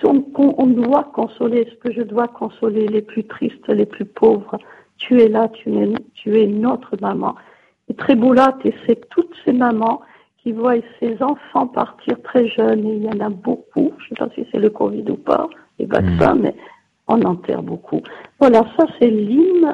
qu'on doit consoler, est-ce que je dois consoler les plus tristes, les plus pauvres? Tu es là, tu es notre maman. Et Tréboula, c'est toutes ces mamans qui voient ses enfants partir très jeunes, et il y en a beaucoup, je ne sais pas si c'est le Covid ou pas, les vaccins, mais on enterre beaucoup. Voilà, ça c'est l'hymne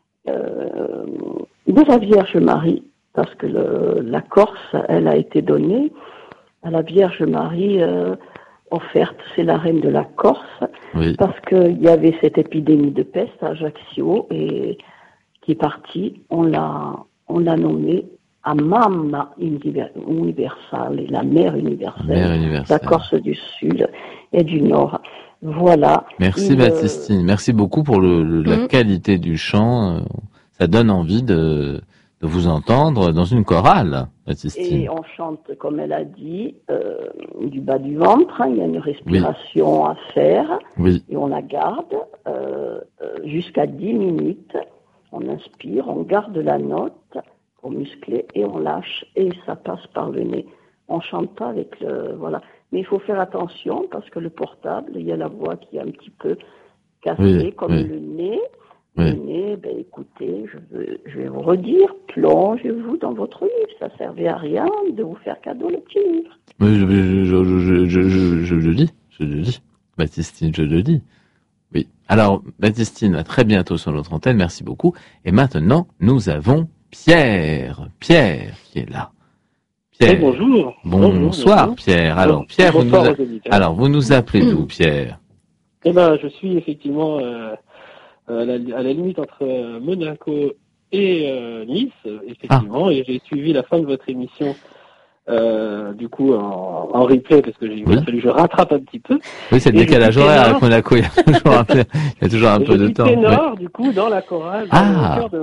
de la Vierge Marie, parce que la Corse, elle a été donnée à la Vierge Marie offerte, c'est la reine de la Corse, parce qu'il y avait cette épidémie de peste à Ajaccio, et qui est partie, on l'a nommée à Mamma Universale, la mère universelle, la Corse du Sud et du Nord. Voilà. Merci Baptistine, merci beaucoup pour la qualité du chant. Ça donne envie de vous entendre dans une chorale, Baptistine. Et on chante, comme elle a dit, du bas du ventre. Il y a une respiration à faire. Et on la garde jusqu'à 10 minutes. On inspire, on garde la note pour muscler et on lâche et ça passe par le nez. On chante pas avec voilà. Mais il faut faire attention parce que le portable, il y a la voix qui est un petit peu cassée comme le nez. Le nez, écoutez, je vais vous redire, plongez-vous dans votre livre. Ça servait à rien de vous faire cadeau le petit livre. Mais je le dis, Baptistine, je le dis. Oui. Alors, Baptistine, à très bientôt sur notre antenne. Merci beaucoup. Et maintenant, nous avons Pierre qui est là. Pierre. Bonjour. Bonsoir, Pierre. Alors, Pierre, vous nous appelez d'où, Pierre? Eh ben, je suis effectivement à la limite entre Monaco et Nice, effectivement, et j'ai suivi la fin de votre émission. Du coup en replay parce que il a fallu que je rattrape un petit peu. Oui, c'est le décalage horaire avec Monaco, il y a toujours un peu de temps. Ténor, du coup, dans la chorale, dans le chœur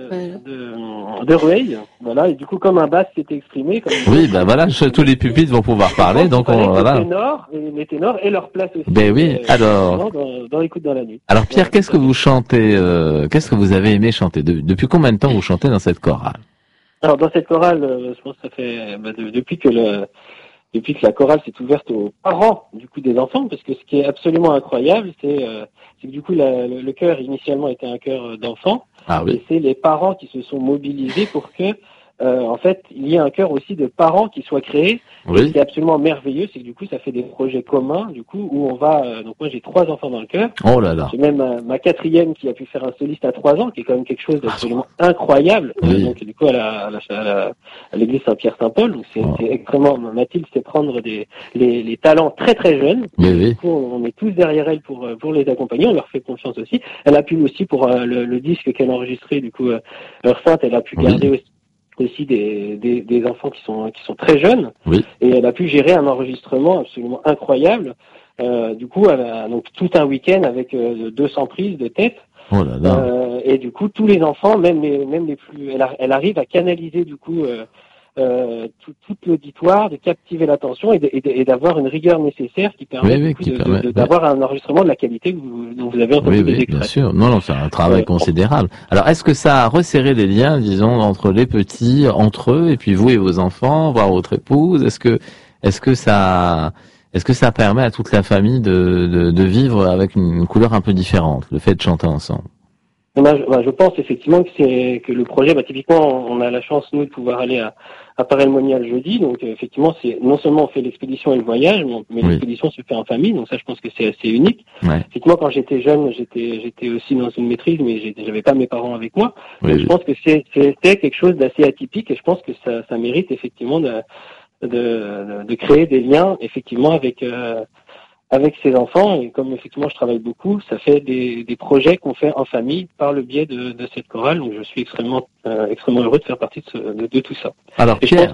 de Rueil. Voilà, et du coup, comme un basse s'était exprimé. Tous les pupitres vont pouvoir parler, donc voilà. Les ténors et leur place aussi. Alors. Dans l'écoute dans la nuit. Alors, Pierre, qu'est-ce que vous chantez, qu'est-ce que vous avez aimé chanter? Depuis combien de temps vous chantez dans cette chorale? Alors dans cette chorale, je pense que ça fait depuis que la chorale s'est ouverte aux parents du coup des enfants, parce que ce qui est absolument incroyable, c'est que du coup le chœur initialement était un chœur d'enfants, et c'est les parents qui se sont mobilisés pour que en fait il y ait un chœur aussi de parents qui soit créé. Et ce qui est absolument merveilleux, c'est que du coup ça fait des projets communs, du coup où on va. Donc moi j'ai 3 enfants dans le chœur. Oh là là. J'ai même ma 4e qui a pu faire un soliste à 3 ans, qui est quand même quelque chose d'absolument incroyable. Donc du coup à l'église Saint-Pierre-Saint-Paul, donc c'est extrêmement. Mathilde sait prendre les talents très très jeunes. Du coup on est tous derrière elle pour les accompagner, on leur fait confiance aussi. Elle a pu aussi pour le disque qu'elle a enregistré, du coup Heure Sainte, elle a pu garder aussi des enfants qui sont très jeunes, et elle a pu gérer un enregistrement absolument incroyable. Du coup, elle a donc tout un week-end avec 200 prises de tête. Oh là là. Et du coup, tous les enfants, même les plus, elle arrive à canaliser du coup tout l'auditoire, de captiver l'attention et d'avoir une rigueur nécessaire qui permet d'avoir un enregistrement de la qualité dont vous avez entendu des extraits. Bien sûr. Non, c'est un travail considérable. Alors, est-ce que ça a resserré les liens, disons, entre les petits, entre eux, et puis vous et vos enfants, voire votre épouse? Est-ce que ça permet à toute la famille de vivre avec une couleur un peu différente, le fait de chanter ensemble? Je pense effectivement que le projet, typiquement, on a la chance nous de pouvoir aller à Paray-le-Monial jeudi, donc effectivement c'est non seulement on fait l'expédition et le voyage, mais l'expédition se fait en famille, donc ça je pense que c'est assez unique. Effectivement, quand j'étais jeune, j'étais aussi dans une maîtrise, mais j'avais pas mes parents avec moi. Donc je pense que c'était quelque chose d'assez atypique, et je pense que ça mérite effectivement de créer des liens effectivement avec ses enfants. Et comme effectivement je travaille beaucoup, ça fait des projets qu'on fait en famille par le biais de cette chorale. Donc je suis extrêmement heureux de faire partie de tout ça. Alors Pierre,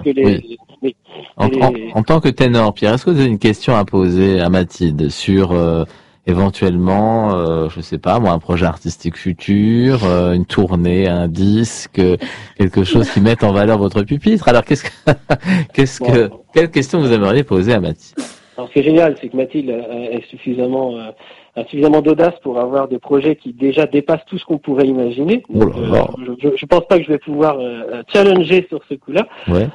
en tant que ténor, Pierre, est-ce que vous avez une question à poser à Mathilde sur éventuellement, je sais pas moi, un projet artistique futur, une tournée, un disque, quelque chose qui mette en valeur votre pupitre? Alors quelle question vous aimeriez poser à Mathilde? Alors, ce qui est génial, c'est que Mathilde a suffisamment d'audace pour avoir des projets qui déjà dépassent tout ce qu'on pourrait imaginer. Donc, je pense pas que je vais pouvoir challenger sur ce coup-là. Ouais.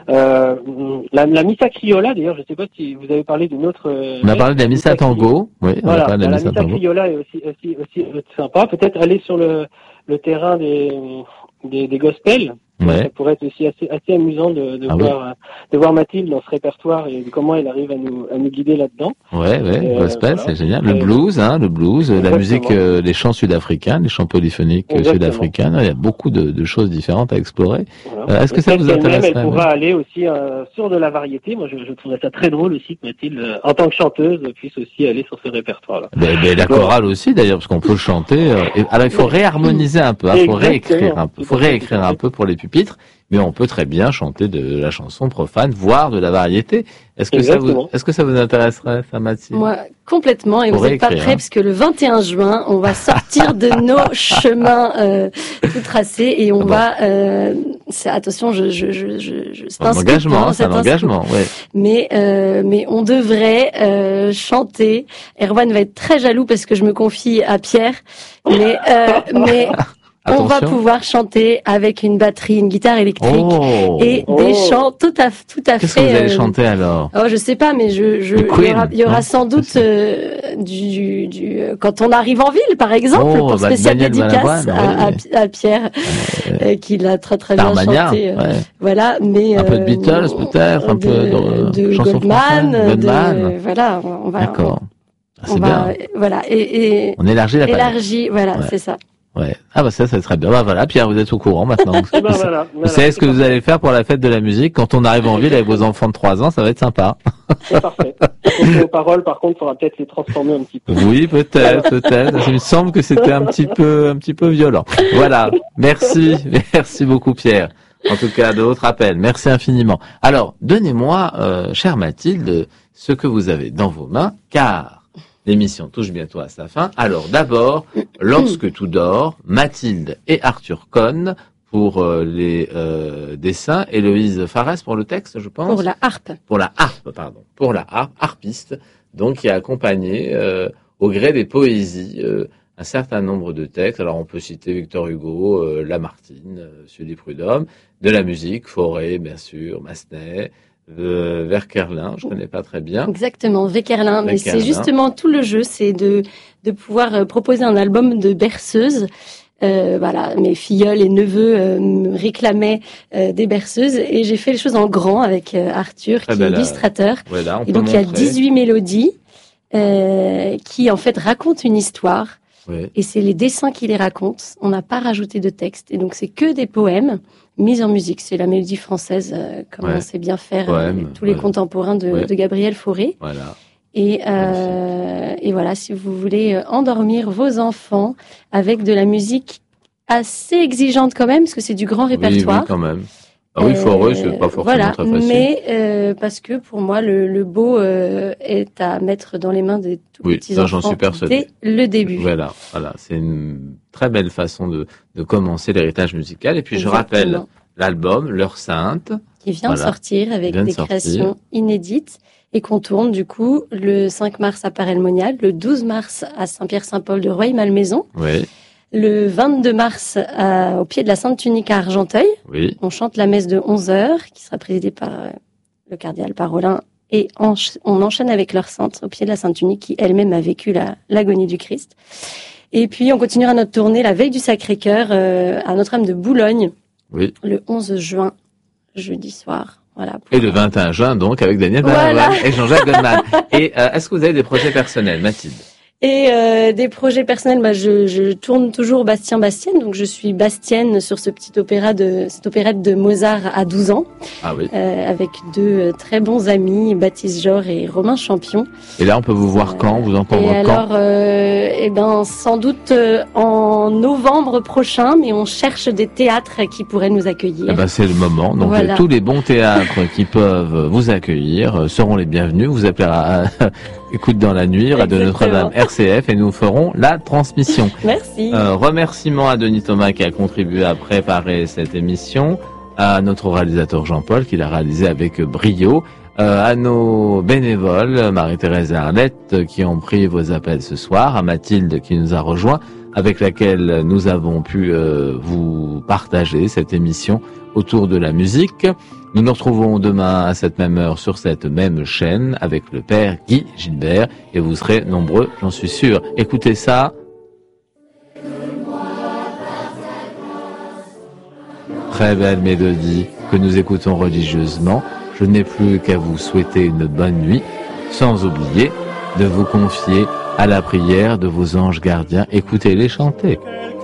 La Missa Criolla, d'ailleurs, je sais pas si vous avez parlé d'une autre. On a parlé de la Missa Tango. Oui, voilà, la Missa Criolla est aussi sympa. Peut-être aller sur le terrain des gospels. Ouais. Ça pourrait être aussi assez amusant de voir Mathilde dans ce répertoire et comment elle arrive à nous guider là-dedans. Ouais, gospel, voilà. C'est génial. Le blues, Exactement. La musique, les chants sud-africains, les chants polyphoniques sud-africains. Il y a beaucoup de choses différentes à explorer. Voilà. Est-ce que ça vous intéresse? Elle pourra aller aussi sur de la variété. Moi, je trouverais ça très drôle aussi que Mathilde, en tant que chanteuse, puisse aussi aller sur ce répertoire-là. La chorale aussi, d'ailleurs, parce qu'on peut chanter. Alors, il faut réharmoniser un peu, il faut réécrire un peu. Il faut réécrire un peu pour les pupitres, mais on peut très bien chanter de la chanson profane, voire de la variété. Est-ce que ça vous intéresserait, ça, Mathilde? Moi, complètement. Et vous n'êtes pas prêts, parce que le 21 juin, on va sortir de nos chemins tout tracés et on va. Attention, c'est un engagement, c'est un engagement, ouais. Mais on devrait chanter. Erwan va être très jaloux parce que je me confie à Pierre, mais on va pouvoir chanter avec une batterie, une guitare électrique et des chants tout à fait. Qu'est-ce que vous allez chanter alors? Oh, je sais pas, mais il y aura sans doute quand on arrive en ville, par exemple, pour spéciale dédicace à Pierre, qui l'a très très bien chanté. Voilà, mais un peu de Beatles peut-être, un peu de Goldman, voilà, on va. D'accord. C'est bien. Voilà, et on élargit la palette. Voilà, c'est ça. Ouais. Ah bah ça très bien. Bah voilà, Pierre, vous êtes au courant maintenant. Vous savez ce que vous allez faire pour la fête de la musique quand on arrive en ville avec vos enfants de 3 ans, ça va être sympa. C'est parfait. Vos paroles, par contre, faudra peut-être les transformer un petit peu. Oui, peut-être. Il me semble que c'était un petit peu violent. Voilà. Merci beaucoup, Pierre. En tout cas, d'autres appels. Merci infiniment. Alors, donnez-moi, chère Mathilde, ce que vous avez dans vos mains, car l'émission touche bientôt à sa fin. Alors d'abord, Lorsque tout dort, Mathilde et Arthur Cohn pour les dessins, Héloïse Farès pour le texte, je pense. Pour la harpe. Pour la harpe, harpiste, donc qui a accompagné au gré des poésies un certain nombre de textes. Alors on peut citer Victor Hugo, Lamartine, Sully Prudhomme, de la musique, Fauré, bien sûr, Massenet, Verkerlin, je connais pas très bien. Exactement, Verkerlin, mais c'est justement tout le jeu, c'est de pouvoir proposer un album de berceuses. Voilà, mes filleuls et neveux me réclamaient des berceuses et j'ai fait les choses en grand avec Arthur, qui est illustrateur. Voilà, et donc il y a 18 mélodies qui en fait racontent une histoire. Oui. Et c'est les dessins qui les racontent. On n'a pas rajouté de texte. Et donc, c'est que des poèmes mis en musique. C'est la mélodie française, comme on sait bien faire tous les contemporains de Gabriel Fauré. Voilà. Et voilà, si vous voulez endormir vos enfants avec de la musique assez exigeante quand même, parce que c'est du grand répertoire. Oui, quand même. Ah oui, Fauré, c'est pas forcément très facile. Mais parce que pour moi, le beau est à mettre dans les mains des tout petits enfants. J'en suis persuadé. Dès le début. Voilà, c'est une très belle façon de commencer l'héritage musical. Et puis je rappelle l'album L'Heure Sainte, qui vient de sortir avec des créations inédites et qu'on tourne du coup le 5 mars à Paray-le-Monial, le 12 mars à Saint-Pierre-Saint-Paul de Rueil-Malmaison. Oui. Le 22 mars, au pied de la Sainte Tunique à Argenteuil, on chante la messe de 11h, qui sera présidée par le cardinal Parolin, et on enchaîne avec l'Heure Sainte, au pied de la Sainte Tunique, qui elle-même a vécu l'agonie du Christ. Et puis, on continuera notre tournée la veille du Sacré-Cœur à Notre-Dame de Boulogne, le 11 juin, jeudi soir. Voilà, et le 21 juin, donc, avec Daniel et Jean-Jacques Goldman. Et est-ce que vous avez des projets personnels, Mathilde? Et des projets personnels, je tourne toujours Bastien-Bastienne, donc je suis Bastienne sur cette opérette de Mozart à 12 ans. Ah oui. Avec deux très bons amis, Baptiste Jor et Romain Champion. Et là, on peut vous voir quand, vous entendre quand? Alors, sans doute en novembre prochain, mais on cherche des théâtres qui pourraient nous accueillir. C'est le moment. Donc tous les bons théâtres qui peuvent vous accueillir seront les bienvenus. Vous appelez à Écoute dans la nuit, Radio Notre-Dame RCF, et nous ferons la transmission. Merci. Remerciements à Denis Thomas qui a contribué à préparer cette émission, à notre réalisateur Jean-Paul qui l'a réalisé avec brio, à nos bénévoles, Marie-Thérèse et Arlette, qui ont pris vos appels ce soir, à Mathilde qui nous a rejoint, avec laquelle nous avons pu vous partager cette émission autour de la musique. Nous nous retrouvons demain à cette même heure sur cette même chaîne avec le père Guy Gilbert et vous serez nombreux, j'en suis sûr. Écoutez ça. Très belle mélodie que nous écoutons religieusement. Je n'ai plus qu'à vous souhaiter une bonne nuit, sans oublier de vous confier à la prière de vos anges gardiens. Écoutez-les chanter.